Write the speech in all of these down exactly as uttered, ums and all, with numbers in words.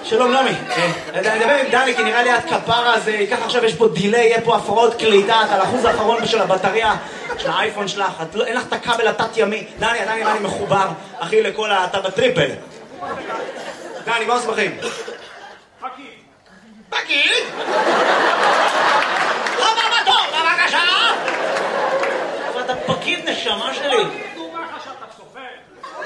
שלום נעמי, נדבר עם דני כי נראה לי את כפרה, אז ככה עכשיו יש פה דיליי, יהיה פה הפרעות קליטה, את על אחוז האחרון של הבטריה של האייפון שלך, אין לך את הכבל התת ימי. דני, דני נראה לי מחובר, אחי, לכל אתה בטריפל. דני, מה עושים? פקיד. פקיד? חבר בתור, בבקשה! אבל אתה פקיד נשמה שלי. דומה לך שאתה סופר.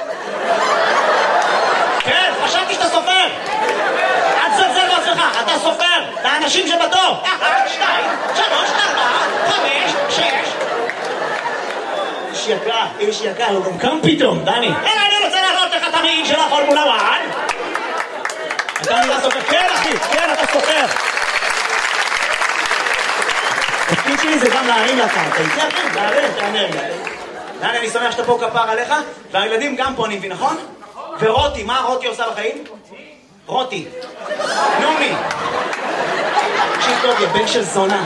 כן, חשבתי שאתה סופר. אל תזלזל בעצמך, אתה סופר. את האנשים שבתור. אחת, שתיים, שלוש, ארבע, חמש, שש. איש יקר, איש יקר, הוא גם קם פתאום, דני. אלא אני רוצה להראות לך את המעיד של הפורמולה אחת. אתה נראה סופר. כן, אחי, כן, אתה סופר. התפקיד שלי זה גם להרים לקרקע. איתי אחי, להרים את האנרגיה. דני, אני שמח שאתה פה כפר עליך, והילדים גם פה, אני מבין, נכון? ורותי, מה רותי עושה בחיים? רותי. נעמי. תקשיב טוב, יא בן של זונה.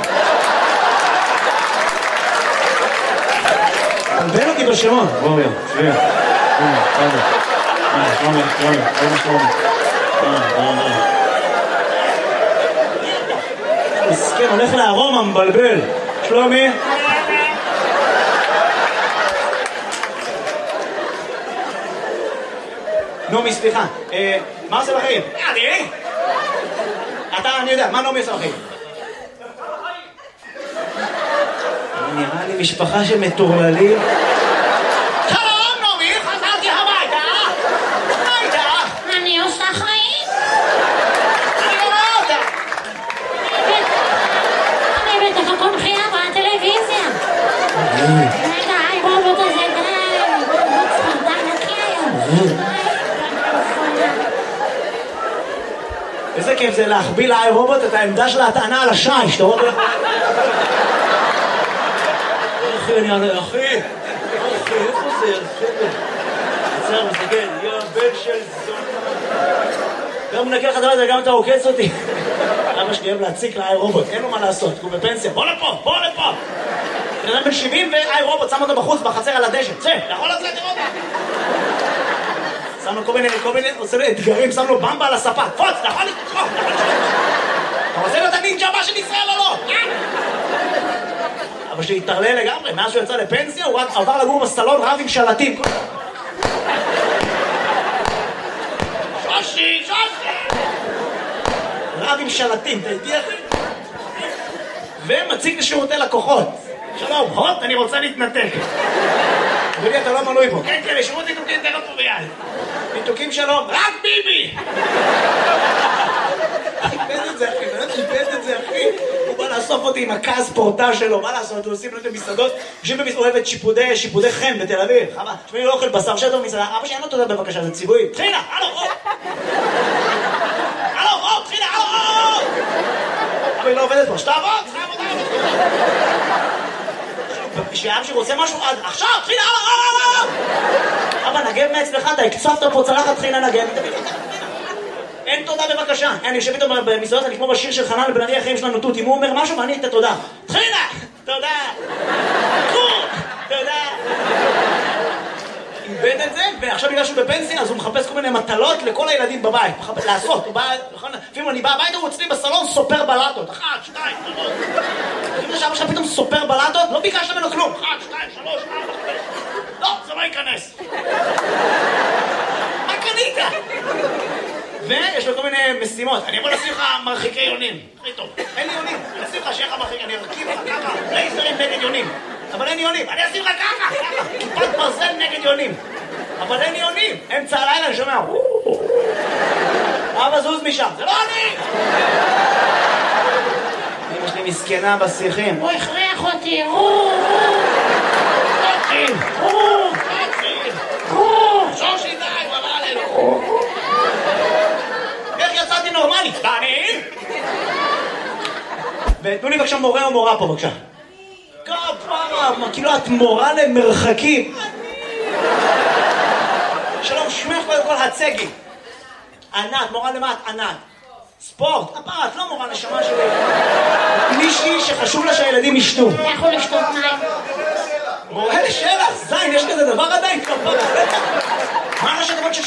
תלבן אותי בשמות. בואו, שביע. הנה, תודה. הנה, שלומי, שלומי, שלומי, שלומי. מסכן, הולך לארומה, מבלבל. שלומי. נעמי, סליחה, מה עושה בחיים? אני? אתה, אני יודע, מה נעמי עושה בחיים? נראה לי משפחה שמטורללים. שלום, נעמי, חזרתי הביתה. מה איתך? אני עושה חיים. אני לא רואה אותה. אני בטח הכל חייה בטלוויזיה. רגע, היי רובוט הזה, די, רובוט ספרדן נקי היום. איזה כיף זה להחביא לאי רובוט את העמדה של ההטענה על השיש, אתה רואה? אחי, אני ענה, אחי, אחי, איפה זה? עצר, מסתכל, יא בן של זונה. גם מנקה לך דבר הזה, גם אתה עוקץ אותי. אבא שלי אוהב להציק לאי רובוט, אין לו מה לעשות, הוא בפנסיה, בוא לפה, בוא לפה. בן אדם בן שבעים ואי רובוט, שם אותו בחוץ, בחצר על הדשא, צא, יכול לצאת לראות. שם לו כל מיני, כל מיני, עושה לו אתגרים, שם לו במבה על הספה, פוץ, אתה יכול לתקוף, אתה רוצה להיות הנינג'ה הבא של ישראל או לא? אבא שלי התערלל לגמרי, מאז שהוא יצא לפנסיה, הוא עבר לגור בסלון רב עם שלטים. שושי, שושי! רב עם שלטים, אתה איתי אחי? ומציג לשירותי לקוחות. שלום, הוט, אני רוצה להתנתק. אדוני, אתה לא מנוי פה. כן, כן, לשירות ניתוקים תכף פה ביד. ניתוקים שלום, רק ביבי! איבד את זה, אחי, באמת איבד את זה, אחי. הוא בא לאסוף אותי עם הכעס פורטה שלו, מה לעשות? הוא עושים לו את המסעדות, יושבים במסעדות, אוהבת שיפודי, שיפודי חן בתל אביב. חבל, שמי לא אוכל בשר שטו במסעדה, אבא שאין לו תודה בבקשה, זה ציווי. תחילה, הלו, הלו! הלו, הלו, תחילה, הלו, הלו! אבא היא לא עובדת פה, שתעבוד, שתעבוד, כשאבא שרוצה משהו, עכשיו, תחילה, הלו, הלו! אבא, נגב מאצלך, אתה הקצפת פה צלחת, תחילה נגב. אין תודה בבקשה. אני יושב איתו במסעדות, אני כמו בשיר של חנן בן ארי, החיים שלנו תות. אם הוא אומר משהו ואני אתן תודה. תחילה! תודה! תודה! איבד את זה, ועכשיו בגלל שהוא בפנסיה, אז הוא מחפש כל מיני מטלות לכל הילדים בבית. לעשות, הוא בא, לפעמים אני בא הביתה, הוא אצלי בסלון סופר בלטות. אחת, שתיים, שלוש. לפעמים שאבא שלך פתאום סופר בלטות, לא ביקשת ממנו כלום. אחת, שתיים, שלוש, ארבע, חמש. לא, זה לא ייכנס. מה קנית? ויש לו כל מיני משימות. אני יכול לשים לך מרחיקי יונים. הכי טוב. אין לי יונים. אני אשים לך שיהיה לך מרחיק, אני ארכיב לך ככה. לייזרים נגד יונים. אבל אין יונים. אני אשים לך ככה, ככה. כיפת ברזל נגד יונים. אבל אין יונים. אמצע הלילה אני שומע. אבא זוז משם. זה לא אני! אמא שלי מסכנה בשיחים. הוא הכריח אותי. שושי די, הוא אמר עלינו. איך יצאתי נורמלי? דני? ותנו לי בבקשה מורה או מורה פה בבקשה. כפרה, כאילו את מורה למרחקים. שלום, שמך קודם כל הצגי. ענת, מורה למה את? ענת. ספורט, הפרה, את לא מורה נשמה שלי. מישהי שחשוב לה שהילדים ישתו. אתה יכול לשתות מים. מורה לשלח, זין, יש כזה דבר עדיין? מה ראשי תיבות של